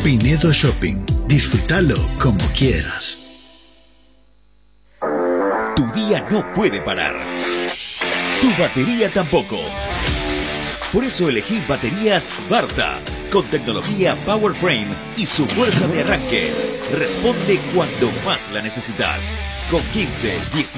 Pinedo Shopping. Disfrútalo como quieras. Tu día no puede parar. Tu batería tampoco. Por eso elegí baterías Varta, con tecnología Power Frame y su fuerza de arranque. Responde cuando más la necesitas. Con 15, 10